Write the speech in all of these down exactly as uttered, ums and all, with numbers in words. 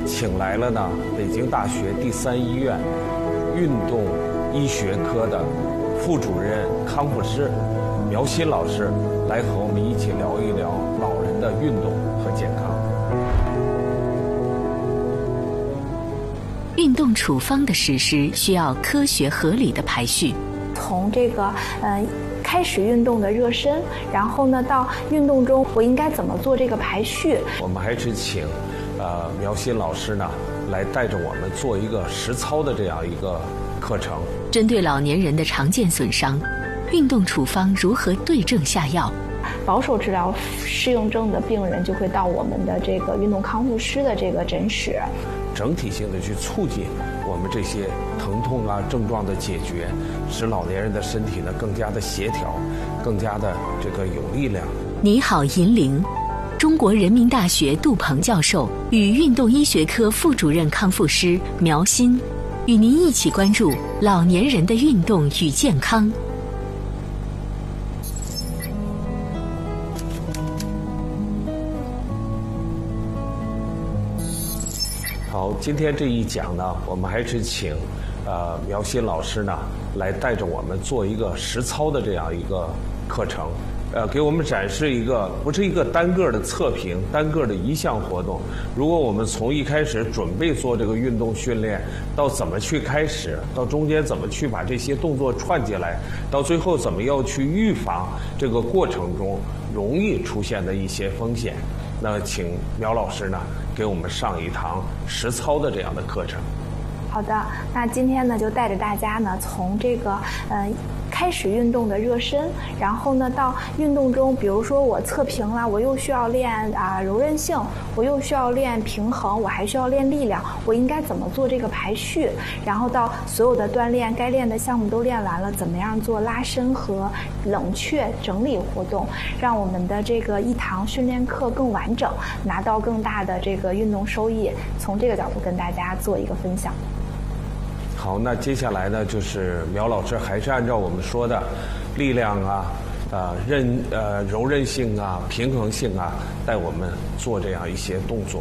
请来了呢北京大学第三医院运动医学科的副主任康复师苗新老师，来和我们一起聊一聊老人的运动和健康。 运动处方的实施需要科学合理的排序， 从这个呃开始运动的热身，然后呢到运动中我应该怎么做这个排序。 我们还是请呃苗新老师呢来带着我们做一个实操的这样一个课程。 针对老年人的常见损伤，运动处方如何对症下药？ 保守治疗适应症的病人就会到我们的这个运动康复师的这个诊室， 整体性的去促进我们这些疼痛啊症状的解决，使老年人的身体呢更加的协调，更加的这个有力量。 你好，银铃，中国人民大学杜鹏教授与运动医学科副主任康复师苗新，与您一起关注老年人的运动与健康。 好，今天这一讲呢，我们还是请呃苗新老师呢来带着我们做一个实操的这样一个课程，呃，给我们展示一个不是一个单个的测评、单个的一项活动。如果我们从一开始准备做这个运动训练，到怎么去开始，到中间怎么去把这些动作串起来，到最后怎么要去预防这个过程中容易出现的一些风险，那请苗老师呢给我们上一堂实操的这样的课程。 好的，那今天呢就带着大家呢从这个呃开始运动的热身，然后呢到运动中，比如说我测评了，我又需要练啊、呃、柔韧性，我又需要练平衡，我还需要练力量，我应该怎么做这个排序？然后到所有的锻炼该练的项目都练完了，怎么样做拉伸和冷却整理活动，让我们的这个一堂训练课更完整，拿到更大的这个运动收益。从这个角度跟大家做一个分享。 好，那接下来呢，就是苗老师还是按照我们说的力量啊、呃韧呃柔韧性啊、平衡性啊，带我们做这样一些动作。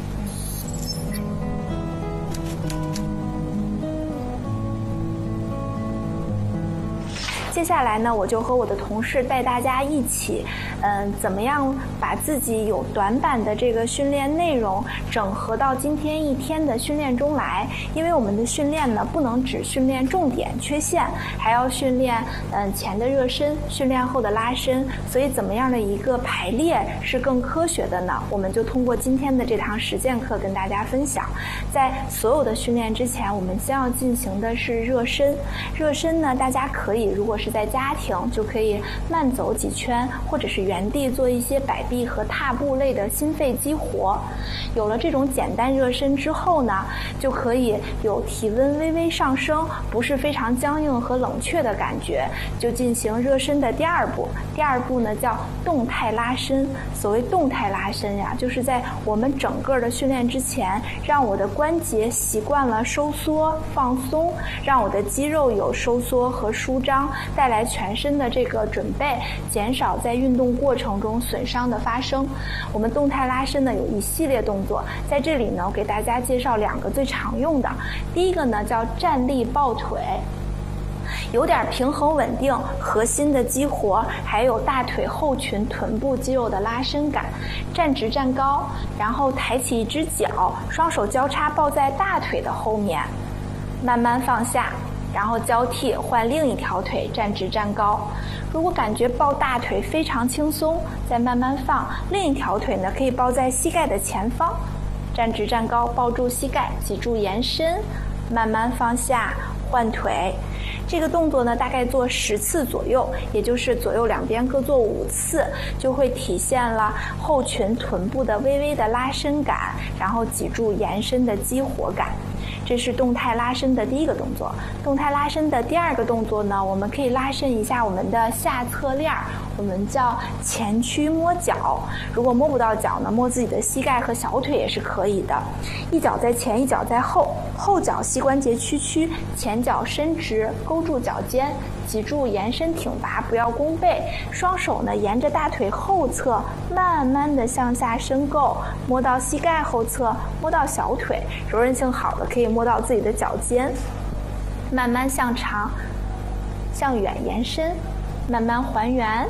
接下来呢，我就和我的同事带大家一起，嗯、呃，怎么样把自己有短板的这个训练内容整合到今天一天的训练中来。因为我们的训练呢，不能只训练重点缺陷，还要训练嗯、呃、前的热身，训练后的拉伸。所以怎么样的一个排列是更科学的呢？我们就通过今天的这堂实践课跟大家分享。在所有的训练之前，我们先要进行的是热身。热身呢，大家可以如果是在家庭就可以慢走几圈，或者是原地做一些摆臂和踏步类的心肺激活。有了这种简单热身之后呢，就可以有体温微微上升，不是非常僵硬和冷却的感觉，就进行热身的第二步。第二步呢叫动态拉伸。所谓动态拉伸呀，就是在我们整个的训练之前，让我的关节习惯了收缩放松，让我的肌肉有收缩和舒张，带来全身的这个准备，减少在运动过程中损伤的发生。我们动态拉伸呢有一系列动作，在这里呢我给大家介绍两个最常用的。第一个呢叫站立抱腿，有点平衡稳定，核心的激活，还有大腿后群臀部肌肉的拉伸感。站直站高，然后抬起一只脚，双手交叉抱在大腿的后面，慢慢放下，然后交替换另一条腿，站直站高。如果感觉抱大腿非常轻松，再慢慢放，另一条腿呢可以抱在膝盖的前方，站直站高，抱住膝盖，脊柱延伸，慢慢放下，换腿。这个动作呢大概做十次左右，也就是左右两边各做五次，就会体现了后群臀部的微微的拉伸感，然后脊柱延伸的激活感。这是动态拉伸的第一个动作。动态拉伸的第二个动作呢，我们可以拉伸一下我们的下侧链， 我们叫前屈摸脚。如果摸不到脚呢，摸自己的膝盖和小腿也是可以的。一脚在前，一脚在后，后脚膝关节屈曲，前脚伸直，勾住脚尖，脊柱延伸挺拔，不要弓背。双手呢沿着大腿后侧慢慢的向下伸够，摸到膝盖后侧，摸到小腿，柔韧性好的可以摸到自己的脚尖，慢慢向长向远延伸，慢慢还原。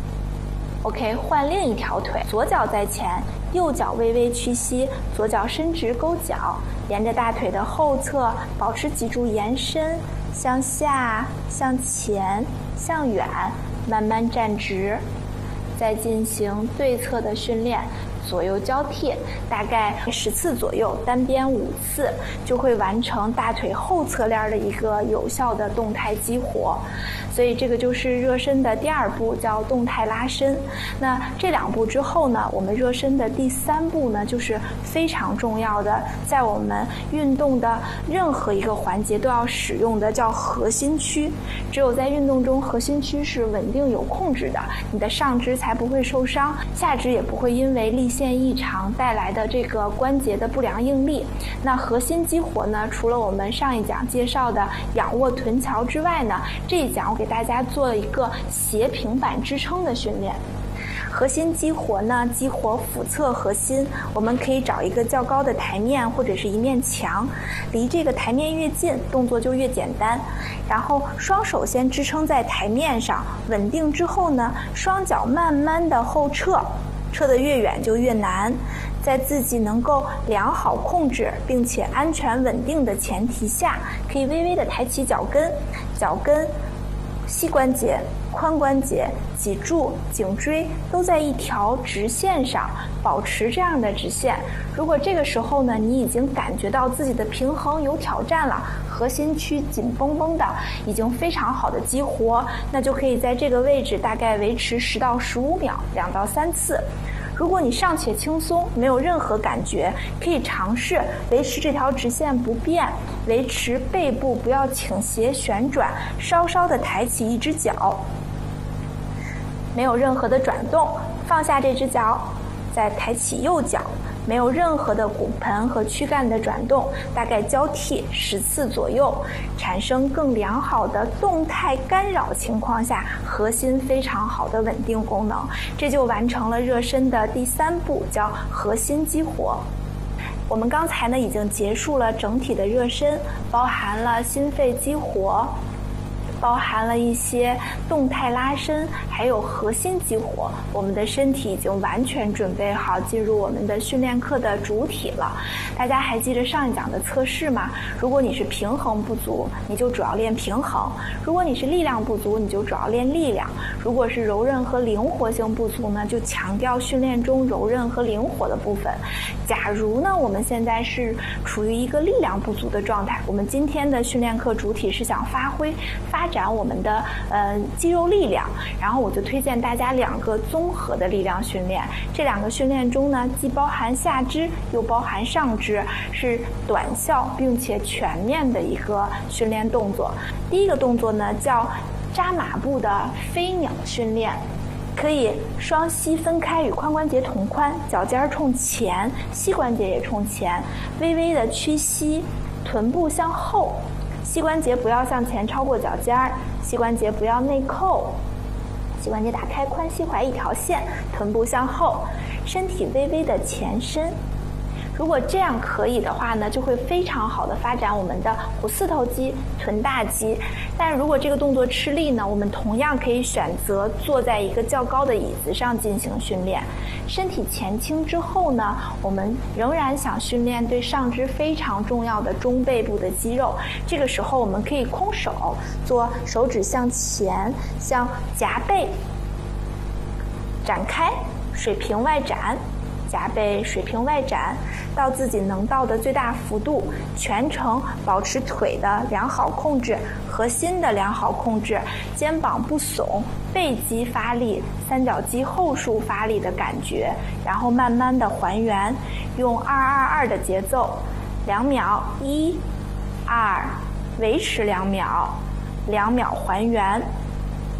OK， 换另一条腿，左脚在前，右脚微微屈膝，左脚伸直勾脚，沿着大腿的后侧保持脊柱延伸，向下、向前、向远，慢慢站直。再进行对侧的训练，左右交替，大概十次左右，单边五次，就会完成大腿后侧链的一个有效的动态激活。所以这个就是热身的第二步，叫动态拉伸。那这两步之后呢，我们热身的第三步呢，就是非常重要的，在我们运动的任何一个环节都要使用的，叫核心区。只有在运动中，核心区是稳定有控制的，你的上肢才不会受伤，下肢也不会因为力线异常带来的这个关节的不良应力。那核心激活呢，除了我们上一讲介绍的仰卧臀桥之外呢，这一讲我给大家做一个斜平板支撑的训练。核心激活呢，激活腹侧核心，我们可以找一个较高的台面或者是一面墙，离这个台面越近，动作就越简单。然后双手先支撑在台面上，稳定之后呢，双脚慢慢的后撤，撤得越远就越难。在自己能够良好控制并且安全稳定的前提下，可以微微的抬起脚跟，脚跟、膝关节、髋关节、脊柱、颈椎都在一条直线上，保持这样的直线。如果这个时候呢，你已经感觉到自己的平衡有挑战了，核心区紧绷绷的，已经非常好的激活，那就可以在这个位置大概维持十到十五秒，两到三次。如果你尚且轻松，没有任何感觉，可以尝试维持这条直线不变，维持背部不要倾斜旋转，稍稍的抬起一只脚，没有任何的转动，放下这只脚，再抬起右脚，没有任何的骨盆和躯干的转动，大概交替十次左右，产生更良好的动态干扰情况下，核心非常好的稳定功能，这就完成了热身的第三步，叫核心激活。我们刚才呢已经结束了整体的热身，包含了心肺激活，包含了一些动态拉伸，还有核心激活。我们的身体已经完全准备好进入我们的训练课的主体了。大家还记得上一讲的测试吗？如果你是平衡不足，你就主要练平衡；如果你是力量不足，你就主要练力量；如果是柔韧和灵活性不足呢，就强调训练中柔韧和灵活的部分。假如呢，我们现在是处于一个力量不足的状态，我们今天的训练课主体是想发挥发展我们的呃肌肉力量，然后我就推荐大家两个综合的力量训练。这两个训练中呢，既包含下肢又包含上肢，是短效并且全面的一个训练动作。第一个动作呢叫扎马步的飞鸟训练，可以双膝分开与髋关节同宽，脚尖冲前，膝关节也冲前，微微的屈膝，臀部向后，膝关节不要向前超过脚尖儿，膝关节不要内扣，膝关节打开，髋膝踝一条线，臀部向后，身体微微的前伸。如果这样可以的话呢，就会非常好的发展我们的股四头肌、臀大肌。但如果这个动作吃力呢，我们同样可以选择坐在一个较高的椅子上进行训练。身体前倾之后呢，我们仍然想训练对上肢非常重要的中背部的肌肉。这个时候我们可以空手做手指向前，向夹背展开，水平外展，夹背水平外展，到自己能到的最大幅度，全程保持腿的良好控制，核心的良好控制，肩膀不耸，背肌发力，三角肌后束发力的感觉，然后慢慢的还原，用二二二的节奏，两秒，一、二，维持两秒，两秒还原。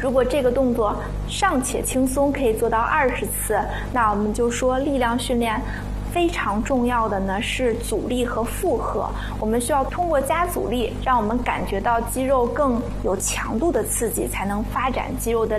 如果这个动作尚且轻松可以做到二十次，那我们就说力量训练非常重要的呢是阻力和负荷，我们需要通过加阻力，让我们感觉到肌肉更有强度的刺激，才能发展肌肉的